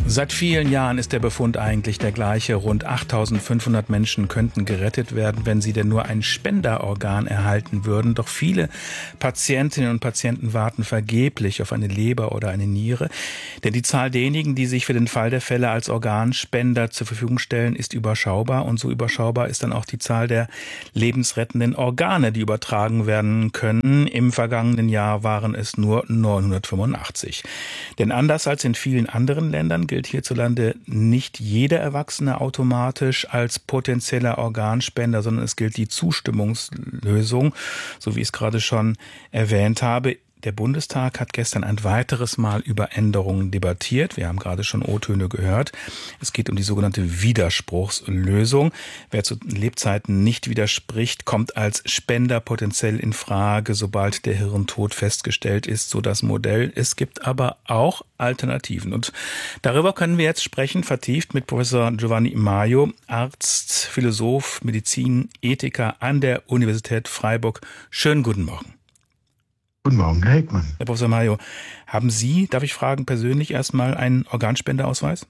Seit vielen Jahren ist der Befund eigentlich der gleiche. Rund 8.500 Menschen könnten gerettet werden, wenn sie denn nur ein Spenderorgan erhalten würden. Doch viele Patientinnen und Patienten warten vergeblich auf eine Leber oder eine Niere. Denn die Zahl derjenigen, die sich für den Fall der Fälle als Organspender zur Verfügung stellen, ist überschaubar. Und so überschaubar ist dann auch die Zahl der lebensrettenden Organe, die übertragen werden können. Im vergangenen Jahr waren es nur 985. Denn anders als in vielen anderen Ländern gilt hierzulande nicht jeder Erwachsene automatisch als potenzieller Organspender, sondern es gilt die Zustimmungslösung, so wie ich es gerade schon erwähnt habe. Der Bundestag hat gestern ein weiteres Mal über Änderungen debattiert. Wir haben gerade schon O-Töne gehört. Es geht um die sogenannte Widerspruchslösung. Wer zu Lebzeiten nicht widerspricht, kommt als Spender potenziell in Frage, sobald der Hirntod festgestellt ist, so das Modell. Es gibt aber auch Alternativen. Und darüber können wir jetzt sprechen, vertieft mit Professor Giovanni Maio, Arzt, Philosoph, Medizinethiker an der Universität Freiburg. Schönen guten Morgen. Guten Morgen, Herr Heckmann. Herr Professor Maio, haben Sie, darf ich fragen, persönlich erstmal einen Organspenderausweis?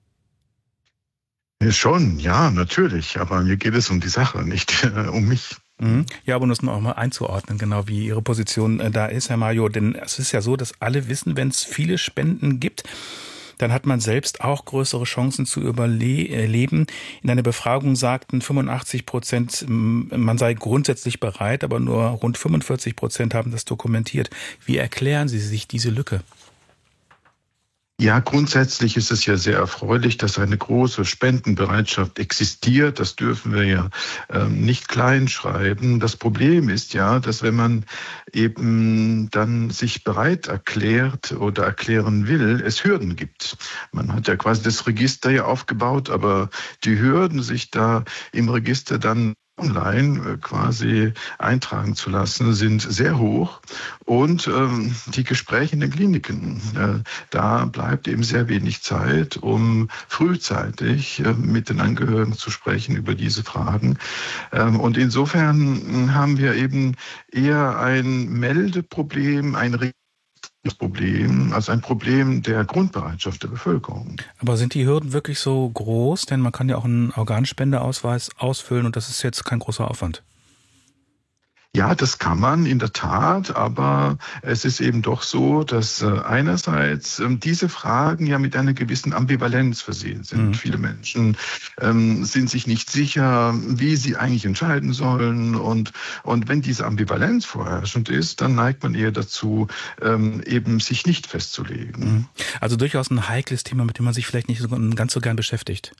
Schon, ja, natürlich. Aber mir geht es um die Sache, nicht um mich. Ja, aber um das noch mal einzuordnen, genau wie Ihre Position da ist, Herr Maio. Denn es ist ja so, dass alle wissen, wenn es viele Spenden gibt, dann hat man selbst auch größere Chancen zu überleben. In einer Befragung sagten 85%, man sei grundsätzlich bereit, aber nur rund 45% haben das dokumentiert. Wie erklären Sie sich diese Lücke? Ja, grundsätzlich ist es ja sehr erfreulich, dass eine große Spendenbereitschaft existiert. Das dürfen wir ja nicht kleinschreiben. Das Problem ist ja, dass wenn man eben dann sich bereit erklärt oder erklären will, es Hürden gibt. Man hat ja quasi das Register ja aufgebaut, aber die Hürden, sich da im Register dann online quasi eintragen zu lassen, sind sehr hoch. Und die Gespräche in den Kliniken, da bleibt eben sehr wenig Zeit, um frühzeitig mit den Angehörigen zu sprechen über diese Fragen. Und insofern haben wir eben eher ein Meldeproblem, ein Problem, also ein Problem der Grundbereitschaft der Bevölkerung. Aber sind die Hürden wirklich so groß? Denn man kann ja auch einen Organspenderausweis ausfüllen und das ist jetzt kein großer Aufwand. Ja, das kann man in der Tat, aber es ist eben doch so, dass einerseits diese Fragen ja mit einer gewissen Ambivalenz versehen sind. Viele Menschen sind sich nicht sicher, wie sie eigentlich entscheiden sollen. Und wenn diese Ambivalenz vorherrschend ist, dann neigt man eher dazu, eben sich nicht festzulegen. Also durchaus ein heikles Thema, mit dem man sich vielleicht nicht ganz so gern beschäftigt.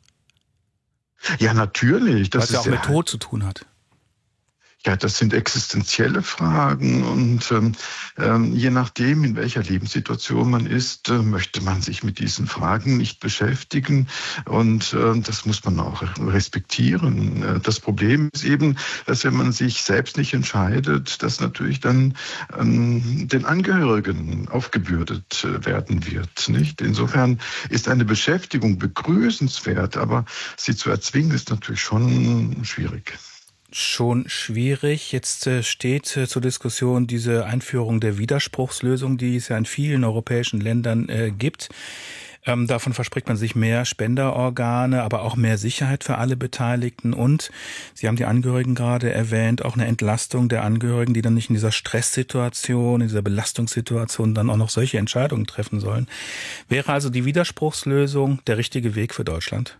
Ja, natürlich. Weil es ja auch mit Tod zu tun hat. Ja, das sind existenzielle Fragen und je nachdem, in welcher Lebenssituation man ist, möchte man sich mit diesen Fragen nicht beschäftigen und das muss man auch respektieren. Das Problem ist eben, dass wenn man sich selbst nicht entscheidet, dass natürlich dann den Angehörigen aufgebürdet werden wird. Nicht? Insofern ist eine Beschäftigung begrüßenswert, aber sie zu erzwingen ist natürlich schon schwierig. Schon schwierig. Jetzt steht zur Diskussion diese Einführung der Widerspruchslösung, die es ja in vielen europäischen Ländern gibt. Davon verspricht man sich mehr Spenderorgane, aber auch mehr Sicherheit für alle Beteiligten und, Sie haben die Angehörigen gerade erwähnt, auch eine Entlastung der Angehörigen, die dann nicht in dieser Stresssituation, in dieser Belastungssituation dann auch noch solche Entscheidungen treffen sollen. Wäre also die Widerspruchslösung der richtige Weg für Deutschland?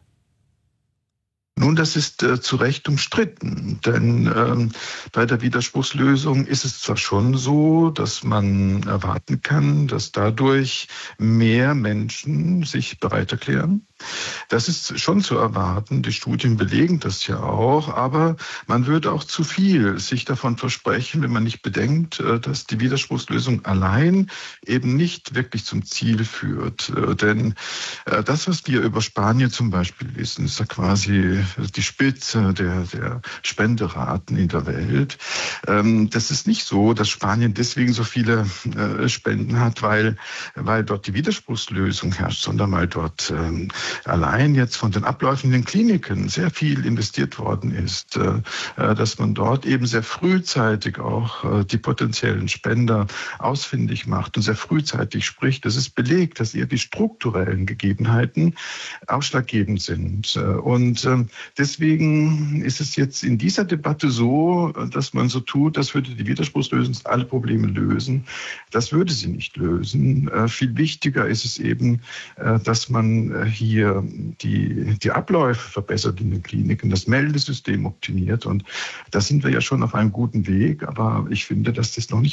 Nun, das ist zu Recht umstritten, denn bei der Widerspruchslösung ist es zwar schon so, dass man erwarten kann, dass dadurch mehr Menschen sich bereit erklären. Das ist schon zu erwarten, die Studien belegen das ja auch, aber man würde auch zu viel sich davon versprechen, wenn man nicht bedenkt, dass die Widerspruchslösung allein eben nicht wirklich zum Ziel führt. Denn das, was wir über Spanien zum Beispiel wissen, ist ja quasi die Spitze der Spenderaten in der Welt. Das ist nicht so, dass Spanien deswegen so viele Spenden hat, weil dort die Widerspruchslösung herrscht, sondern weil dort allein jetzt von den Abläufen in den Kliniken sehr viel investiert worden ist, dass man dort eben sehr frühzeitig auch die potenziellen Spender ausfindig macht und sehr frühzeitig spricht. Das ist belegt, dass eher die strukturellen Gegebenheiten ausschlaggebend sind. Und deswegen ist es jetzt in dieser Debatte so, dass man so tut, das würde die Widerspruchslösung alle Probleme lösen. Das würde sie nicht lösen. Viel wichtiger ist es eben, dass man hier die Abläufe verbessert in den Kliniken, das Meldesystem optimiert. Und da sind wir ja schon auf einem guten Weg. Aber ich finde, dass das noch nicht